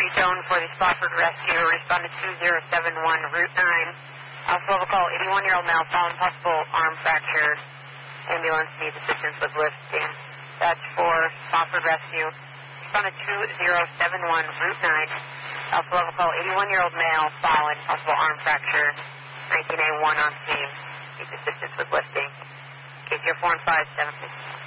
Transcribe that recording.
Tone for the Spofford Rescue. Respond to 2071 Route 9. Also have a call, 81-year-old male following possible arm fracture. Ambulance needs assistance with lifting. That's for Spofford Rescue. Respond to 2071 Route 9. Also have a call, 81-year-old male following possible arm fracture. 19A1 on scene. Needs assistance with lifting. Case here 4 and 5, 7.